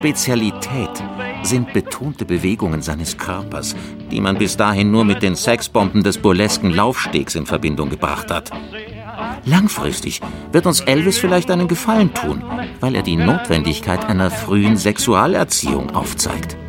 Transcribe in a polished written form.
Spezialität sind betonte Bewegungen seines Körpers, die man bis dahin nur mit den Sexbomben des burlesken Laufstegs in Verbindung gebracht hat. Langfristig wird uns Elvis vielleicht einen Gefallen tun, weil er die Notwendigkeit einer frühen Sexualerziehung aufzeigt.